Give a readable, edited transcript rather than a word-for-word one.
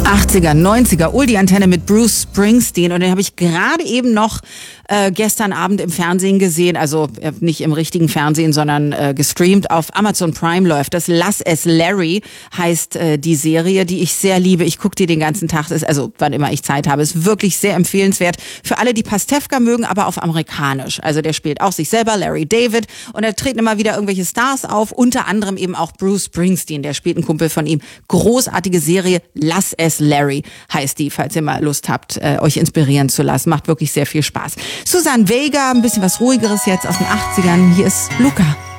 80er, 90er, Oldie-Antenne mit Bruce Springsteen. Und den habe ich gerade eben noch gestern Abend im Fernsehen gesehen. Also nicht im richtigen Fernsehen, sondern gestreamt auf Amazon Prime läuft. Das Lass es Larry heißt die Serie, die ich sehr liebe. Ich gucke die den ganzen Tag, also wann immer ich Zeit habe. Ist wirklich sehr empfehlenswert für alle, die Pastewka mögen, aber auf amerikanisch. Also der spielt auch sich selber, Larry David. Und da treten immer wieder irgendwelche Stars auf. Unter anderem eben auch Bruce Springsteen. Der spielt ein Kumpel von ihm. Großartige Serie. Lass es Larry heißt die, falls ihr mal Lust habt, euch inspirieren zu lassen. Macht wirklich sehr viel Spaß. Suzanne Vega, ein bisschen was Ruhigeres jetzt aus den 80ern. Hier ist Luca.